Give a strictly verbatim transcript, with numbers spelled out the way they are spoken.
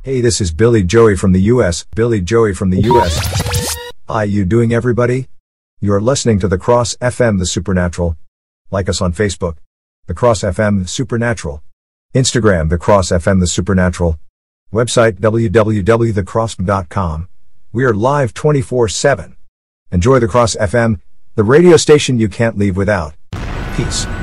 Hey, this is Billy Joey from the U S Billy Joey from the U S How you doing, everybody? You are listening to The Cross F M The Supernatural. Like us on Facebook, The Cross F M The Supernatural. Instagram, The Cross F M The Supernatural. Website, w w w dot the cross dot com. We are live twenty-four seven. Enjoy The Cross F M, the radio station you can't leave without. Peace.